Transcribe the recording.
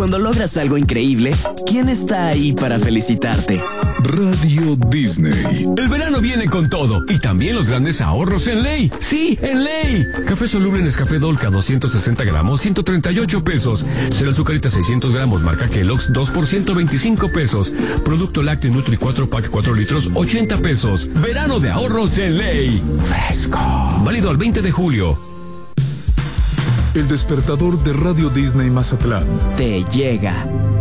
Cuando logras algo increíble, ¿quién está ahí para felicitarte? Radio Disney. El verano viene con todo y también los grandes ahorros en Ley. Sí, en Ley. Café soluble Nescafé Dolca 260 gramos, 138 pesos. Cero azucarita 600 gramos, marca Kellogg's, 2 por 125 pesos. Producto lácteo Nutri 4 pack 4 litros, 80 pesos. Verano de ahorros en Ley. Fresco. Válido al 20 de julio. El despertador de Radio Disney Mazatlán Te llega.